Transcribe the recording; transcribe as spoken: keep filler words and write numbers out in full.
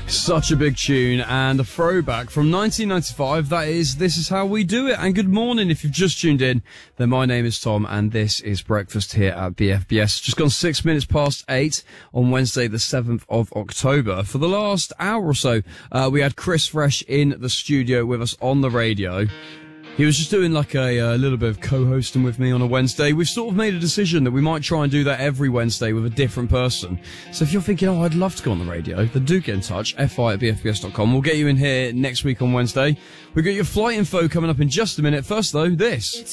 Such a big tune and a throwback from nineteen ninety-five. That is This Is How We Do It. And good morning if you've just tuned in. Then my name is Tom and this is Breakfast here at B F B S. Just gone six minutes past eight on Wednesday the seventh of October. For the last hour or so, uh, we had Chris Fresh in the studio with us on the radio. He was just doing like a, a little bit of co-hosting with me on a Wednesday. We've sort of made a decision that we might try and do that every Wednesday with a different person. So if you're thinking, oh, I'd love to go on the radio, then do get in touch, fi at b f b s dot com. We'll get you in here next week on Wednesday. We've got your flight info coming up in just a minute. First, though, this.